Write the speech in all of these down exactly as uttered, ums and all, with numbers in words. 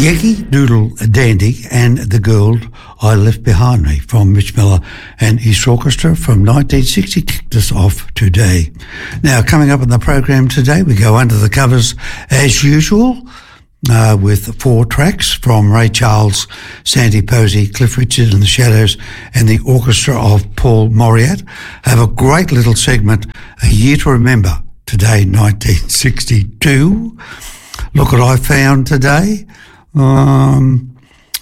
Yankee Doodle Dandy and The Girl I Left Behind Me from Mitch Miller and his orchestra from nineteen sixty kicked us off today. Now, coming up in the program today, we go under the covers as usual uh, with four tracks from Ray Charles, Sandy Posey, Cliff Richard and the Shadows and the orchestra of Paul Moriat. Have a great little segment, A Year to Remember, today, nineteen sixty-two. Look what I found today. Um,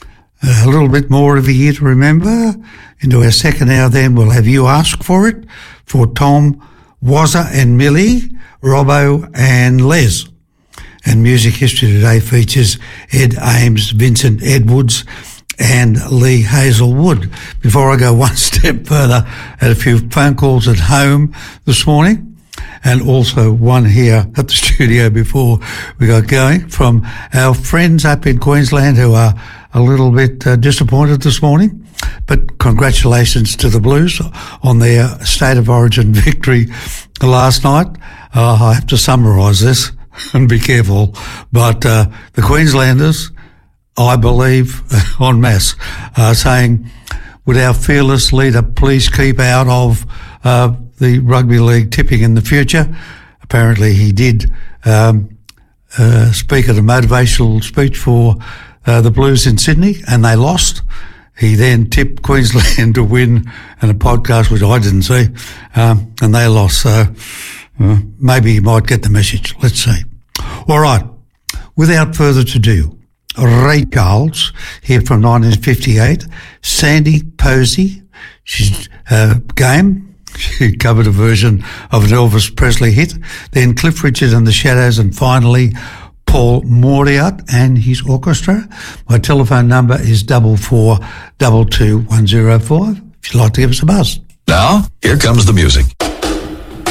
a little bit more of a year to remember. Into our second hour then we'll have You Ask For It for Tom, Wazza and Millie, Robbo and Les. And Music History today features Ed Ames, Vincent Edwards and Lee Hazelwood. Before I go one step further, I had a few phone calls at home this morning, and also one here at the studio before we got going from our friends up in Queensland who are a little bit uh, disappointed this morning. But congratulations to the Blues on their State of Origin victory last night. Uh, I have to summarise this and be careful, but uh, the Queenslanders, I believe, en masse, are saying, would our fearless leader please keep out of uh, the rugby league tipping in the future? Apparently he did um, uh, speak at a motivational speech for uh, the Blues in Sydney and they lost. He then tipped Queensland to win in a podcast which I didn't see, um, and they lost. So uh, maybe you might get the message. Let's see. All right. Without further ado, Ray Charles here from nineteen fifty-eight, Sandy Posey, she's uh, game. She covered a version of an Elvis Presley hit. Then Cliff Richard and the Shadows, and finally Paul Moriat and his orchestra. My telephone number is double four double two one zero five. If you'd like to give us a buzz. Now, here comes the music.